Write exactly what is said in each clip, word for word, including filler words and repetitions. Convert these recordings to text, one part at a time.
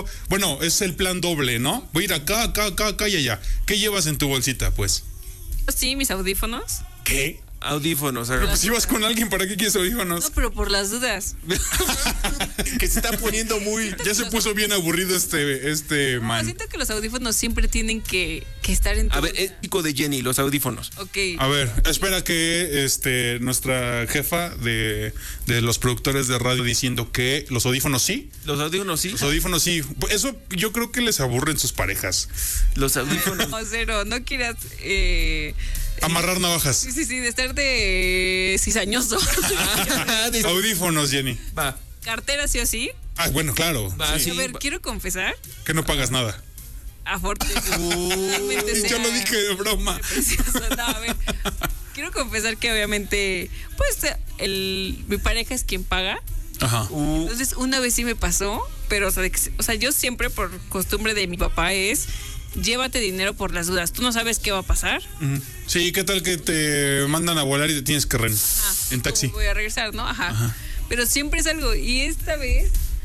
quiero, bueno, es el plan doble, ¿no? Voy a ir acá, acá, acá, acá y allá. ¿Qué llevas en tu bolsita, pues? Sí, mis audífonos. ¿Qué? Audífonos. Pero pues si vas con alguien, ¿para qué quieres audífonos? No, pero por las dudas. Que se está poniendo muy... Ya se puso bien aburrido este, este No, man. siento que los audífonos siempre tienen que, que estar en tu A ver, bolsa. es pico de Jenny, los audífonos. Ok. A ver, espera que este nuestra jefa de, de los productores de radio diciendo que los audífonos sí. Los audífonos, sí. Los audífonos sí. Eso yo creo que les aburren sus parejas. Los audífonos. No, cero, no quieras... Eh, Amarrar navajas. Sí, sí, sí, de estar de cizañoso. Audífonos, Jenny. Va. Cartera sí o sí. Ah, bueno, claro. Va, Sí. sí. A ver, quiero confesar. Que no pagas nada. Afortunadamente Y yo sea lo dije de broma. precioso. No, a ver. Quiero confesar que obviamente, pues, el, mi pareja es quien paga. Ajá. Uh, Entonces, una vez sí me pasó, pero, o sea, de que- o sea, yo siempre por costumbre de mi papá es, llévate dinero por las dudas. Tú no sabes qué va a pasar. Ujú. Sí, ¿qué tal que te mandan a volar y te tienes que ren Ah, en taxi? Voy a regresar, ¿no? Ajá. Ajá. Pero siempre es algo. Y esta vez,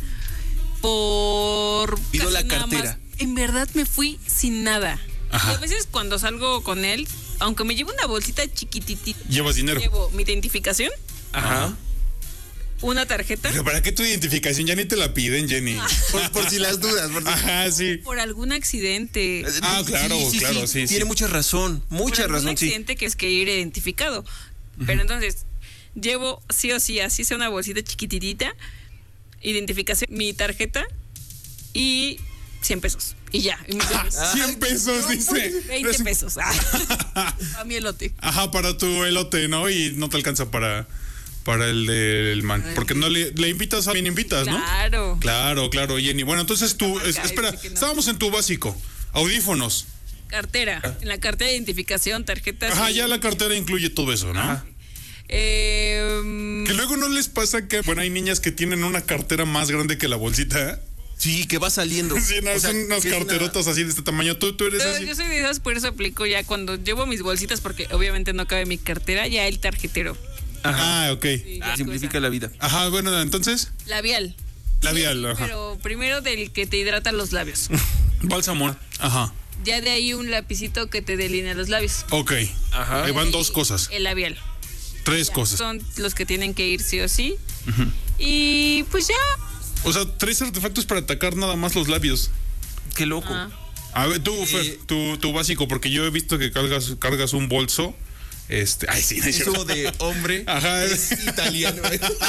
por... Pidió casi la nada cartera. más, en verdad me fui sin nada. Ajá. Y a veces cuando salgo con él, aunque me llevo una bolsita chiquititita, Llevas dinero. llevo mi identificación, ajá. una tarjeta, Pero ¿para qué tu identificación? Ya ni te la piden, Jenny. Por, por si las dudas. Por, si- Ajá, sí. por algún accidente. Ah, claro, claro, sí, Tiene sí. mucha razón, por mucha algún razón, sí. accidente que es que ir identificado. Pero entonces, llevo sí o sí, así sea una bolsita chiquititita, identificación, mi tarjeta y cien pesos. Y ya. Y mis llaves. cien pesos, dice. veinte pesos. Ah, a mi elote. Ajá, para tu elote, ¿no? Y no te alcanza para, para el del man. Porque no le, le invitas a quien invitas, ¿no? Claro. Claro, claro, Jenny. Bueno, entonces tú, es- Acá, espera, dice que no. estábamos en tu básico. Audífonos. Cartera. En la cartera de identificación, tarjetas. Ajá, y- ya la cartera incluye todo eso, ¿no? Ajá. Eh, Que luego no les pasa que, bueno, hay niñas que tienen una cartera más grande que la bolsita, ¿eh? Sí, que va saliendo. Sí, no, O sea, son unas que es una- carterotas así de este tamaño. Tú, tú eres yo, así. yo soy de esas, por eso aplico ya cuando llevo mis bolsitas, porque obviamente no cabe mi cartera, ya el tarjetero. Ah, ok. Sí, ya Ah, simplifica cosa. la vida. Ajá, bueno, entonces, Labial. labial, Sí, ajá. pero primero del que te hidrata los labios. Bálsamo. Ajá. Ya de ahí un lapicito que te delinea los labios. Ok. Ajá. Ahí van Y dos cosas. El labial. Tres cosas. Son los que tienen que ir sí o sí. Y pues ya. O sea, tres artefactos para atacar nada más los labios. Qué loco. Ah. A ver, tú, Fer, Eh, tu, tu básico, porque yo he visto que cargas, cargas un bolso. Este, ay, sí, no es Eso cierto. de hombre Ajá. es italiano.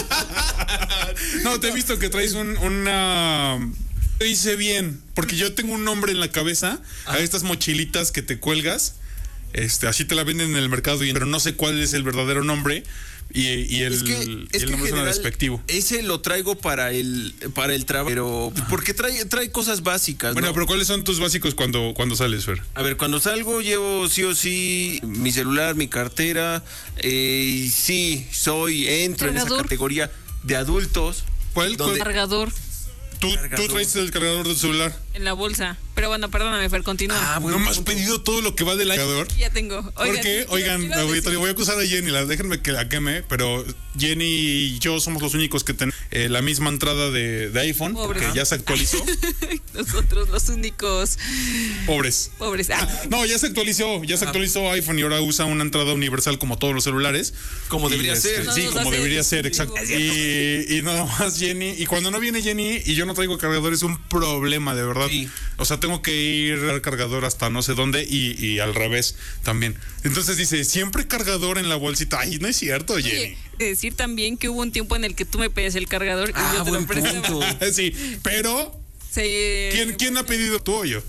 No, te he visto que traes un, una. Lo hice bien, porque yo tengo un nombre en la cabeza a estas mochilitas que te cuelgas. Este, así te la venden en el mercado, y- pero no sé cuál es el verdadero nombre. Y, y el, Es que, y es el que nombre suena general, despectivo. ese lo traigo para el para el trabajo, pero porque trae trae cosas básicas, Bueno, ¿no? pero ¿cuáles son tus básicos cuando, cuando sales, Fer? A ver, cuando salgo llevo sí o sí mi celular, mi cartera, eh, y sí, soy, entro en esa Cargador. categoría de adultos. ¿Cuál? ¿Dónde? ¿Cuál? Cargador ¿Tú, Cargador. tú traes el cargador del celular. en la bolsa. Pero bueno, perdóname, Fer, continúa. Ah, bueno, ¿No me has punto. pedido todo lo que va del cargador? Ya tengo. Oigan, ¿Por qué? quiero- Oigan, quiero auditorio, decir- voy a acusar a Jenny, la, déjenme que la queme, pero Jenny y yo somos los únicos que tenemos eh, la misma entrada de, de iPhone, Pobres. porque ya se actualizó. Nosotros los únicos Pobres. pobres. Ah, No, ya se actualizó, ya se actualizó iPhone y ahora usa una entrada universal como todos los celulares. Como Y, debería este, ser. No Sí, nos como hace debería ser, exclusivos. exacto. Y, y nada más Jenny, y cuando no viene Jenny y yo no traigo cargador es un problema, de verdad. Sí. O sea, tengo que ir al cargador hasta no sé dónde y, y al revés también. Entonces dice, siempre cargador en la bolsita. Ay, no es cierto, Jenny. oye, decir también que hubo un tiempo en el que tú me pedías el cargador y Ah, yo te lo buen prestaba. punto. Sí, pero Se- ¿quién, ¿quién ha pedido tú o yo?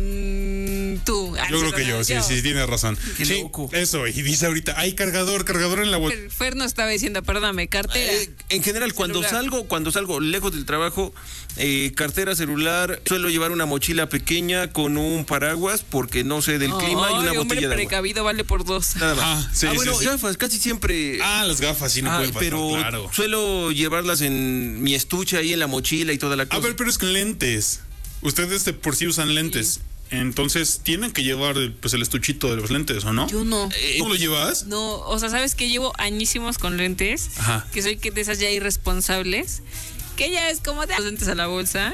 Mm, tú. Ah, Yo creo que perdón, yo, sí, sí, tienes razón. Qué Sí, loco. eso, y dice ahorita, hay cargador, cargador en la bolsa. Fer, Fer nos estaba diciendo, perdóname, cartera. Eh, en general, cuando Celular. salgo, cuando salgo lejos del trabajo, eh, cartera, celular, suelo llevar una mochila pequeña con un paraguas porque no sé del clima y una Ay, hombre botella de agua. precavido vale por dos. Nada más. Ah, sí, ah, bueno, sí, sí. gafas, casi siempre. Ah, las gafas, sí, no Ah, puede faltar, pero claro. suelo llevarlas en mi estuche ahí en la mochila y toda la cosa. A ver, pero es que lentes. Ustedes de por sí usan lentes. Entonces tienen que llevar pues el estuchito de los lentes, ¿o no? Yo no. Eh, ¿Tú lo llevas? No, o sea, ¿sabes que llevo añísimos con lentes? Ajá. Que soy que de esas ya irresponsables. Que ya es como de los lentes a la bolsa.